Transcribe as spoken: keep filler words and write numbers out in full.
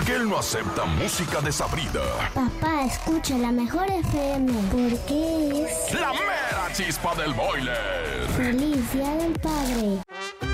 porque él no acepta música desabrida. Papá, escucha la mejor F M, porque es... ¡La mera chispa del boiler! ¡Feliz Día del Padre!